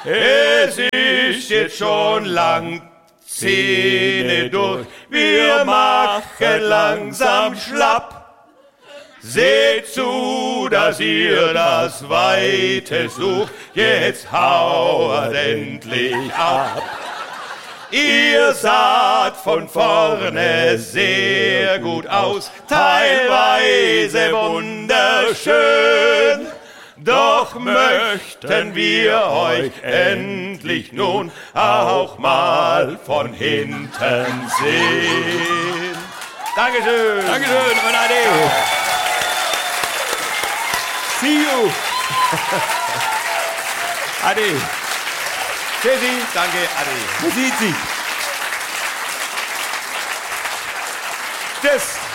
Es ist jetzt schon lang 10 durch, wir machen langsam schlapp. Seht zu, dass ihr das Weite sucht, jetzt hauert endlich ab. Ihr saht von vorne sehr gut aus, teilweise wunderschön. Doch möchten wir euch endlich nun auch mal von hinten sehen. Dankeschön. Dankeschön und Ade. See you. Ade. Tschüssi, danke, Ade. Man sieht sich. Tschüss.